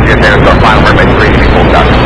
get there, so our final permit 3 to be full stop.